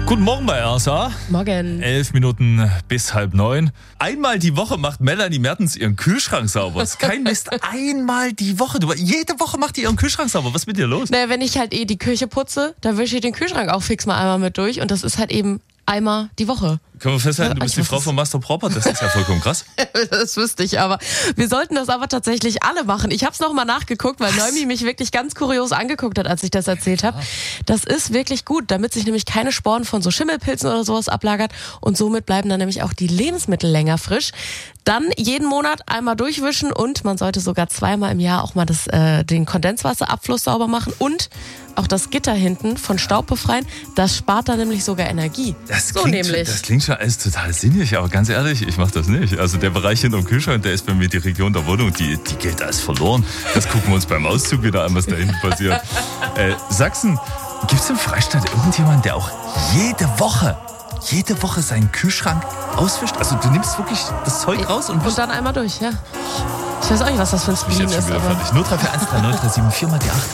Guten Morgen bei RSA. Morgen. 11 Minuten bis 8:30. Einmal die Woche macht Melanie Mertens ihren Kühlschrank sauber. Das ist kein Mist. Einmal die Woche. Jede Woche macht die ihren Kühlschrank sauber. Was ist mit dir los? Naja, wenn ich halt die Küche putze, dann wische ich den Kühlschrank auch fix mal einmal mit durch. Und das ist halt eben einmal die Woche. Können wir festhalten, du bist die Frau von Master Proper? Das ist ja vollkommen krass. Das wüsste ich aber. Wir sollten das aber tatsächlich alle machen. Ich habe es nochmal nachgeguckt, weil Noemi mich wirklich ganz kurios angeguckt hat, als ich das erzählt habe. Das ist wirklich gut, damit sich nämlich keine Sporen von so Schimmelpilzen oder sowas ablagert. Und somit bleiben dann nämlich auch die Lebensmittel länger frisch. Dann jeden Monat einmal durchwischen und man sollte sogar zweimal im Jahr auch mal den Kondenswasserabfluss sauber machen und auch das Gitter hinten von Staub befreien. Das spart dann nämlich sogar Energie. Das klingt schon alles total sinnig, aber ganz ehrlich, ich mache das nicht. Also der Bereich hinterm Kühlschrank, der ist bei mir die Region der Wohnung, die geht als verloren. Das gucken wir uns beim Auszug wieder an, was da hinten passiert. Sachsen, gibt es im Freistaat irgendjemanden, der auch jede Woche seinen Kühlschrank auswischt? Also du nimmst wirklich das Zeug raus und dann einmal durch, ja. Ich weiß auch nicht, was das für ein Spleen ist. Nur 341 3937 4 mal die 8.